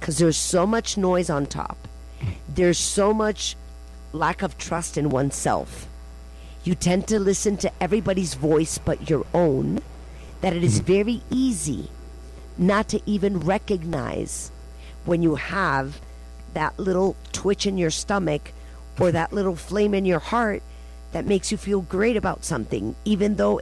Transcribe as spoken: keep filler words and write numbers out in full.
because there's so much noise on top. There's so much lack of trust in oneself. You tend to listen to everybody's voice but your own, that it is very easy not to even recognize when you have that little twitch in your stomach or that little flame in your heart that makes you feel great about something, even though